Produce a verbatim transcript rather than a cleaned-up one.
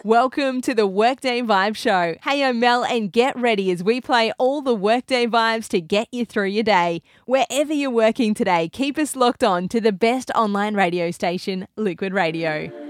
Welcome to the Workday Vibe Show. Hey, I'm Mel, and get ready as we play all the Workday vibes to get you through your day. Wherever you're working today, keep us locked on to the best online radio station, Liquid Radio.